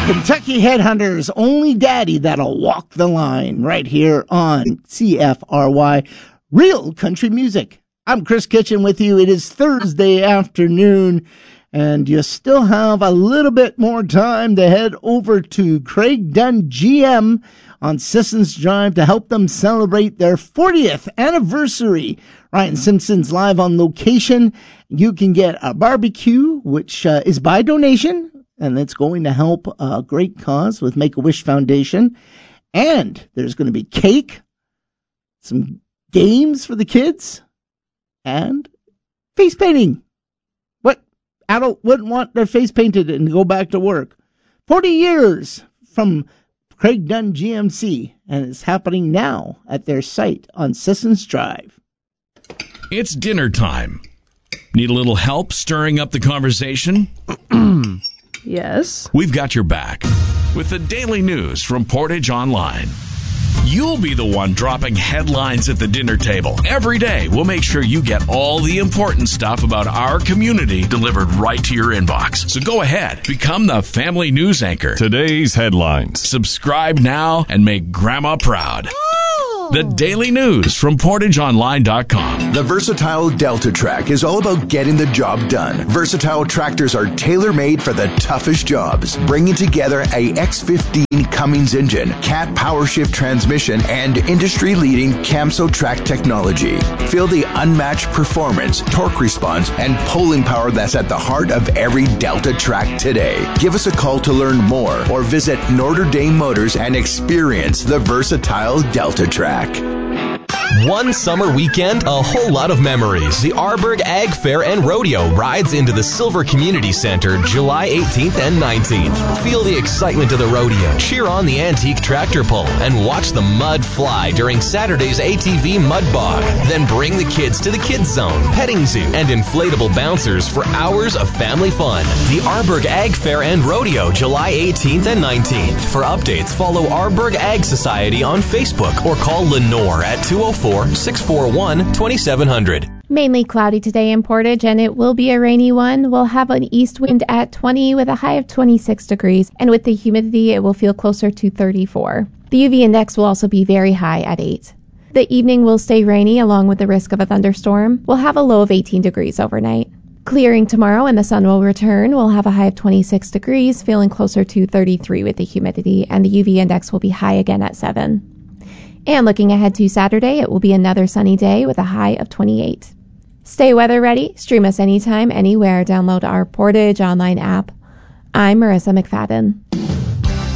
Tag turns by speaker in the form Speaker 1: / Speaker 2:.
Speaker 1: Kentucky Headhunters, only daddy that'll walk the line, right here on CFRY, Real Country Music. I'm Chris Kitchen with you. It is Thursday afternoon, and you still have a little bit more time to head over to Craig Dunn GM on Sissons Drive to help them celebrate their 40th anniversary. Ryan Simpson's live on location. You can get a barbecue, which is by donation, and it's going to help a great cause with Make-A-Wish Foundation. And there's going to be cake, some games for the kids, and face painting. What adult wouldn't want their face painted and go back to work? 40 years from Craig Dunn GMC, and it's happening now at their site on Sissons Drive.
Speaker 2: It's dinner time. Need a little help stirring up the conversation?
Speaker 3: Yes.
Speaker 2: We've got your back with the daily news from Portage Online. You'll be the one dropping headlines at the dinner table. Every day, we'll make sure you get all the important stuff about our community delivered right to your inbox. So go ahead, become the family news anchor.
Speaker 4: Today's headlines.
Speaker 2: Subscribe now and make Grandma proud. The daily news from PortageOnline.com.
Speaker 5: The Versatile Delta Track is all about getting the job done. Versatile tractors are tailor-made for the toughest jobs, bringing together a X15 Cummins engine, Cat PowerShift transmission, and industry-leading Camso track technology. Feel the unmatched performance, torque response, and pulling power that's at the heart of every Delta track today. Give us a call to learn more or visit Notre Dame Motors and experience the Versatile Delta Track.
Speaker 6: One summer weekend, a whole lot of memories. The Arborg Ag Fair and Rodeo rides into the Silver Community Center July 18th and 19th. Feel the excitement of the rodeo, cheer on the antique tractor pull, and watch the mud fly during Saturday's ATV Mud Bog. Then bring the kids to the Kids Zone, petting zoo, and inflatable bouncers for hours of family fun. The Arborg Ag Fair and Rodeo July 18th and 19th. For updates, follow Arborg Ag Society on Facebook or call Lenore at 204-641-2700.
Speaker 3: Mainly cloudy today in Portage, and it will be a rainy one. We'll have an east wind at 20 with a high of 26 degrees, and with the humidity, it will feel closer to 34. The UV index will also be very high at 8. The evening will stay rainy along with the risk of a thunderstorm. We'll have a low of 18 degrees overnight. Clearing tomorrow and the sun will return. We'll have a high of 26 degrees, feeling closer to 33 with the humidity, and the UV index will be high again at 7. And looking ahead to Saturday, it will be another sunny day with a high of 28. Stay weather ready. Stream us anytime, anywhere. Download our Portage Online app. I'm Marissa McFadden.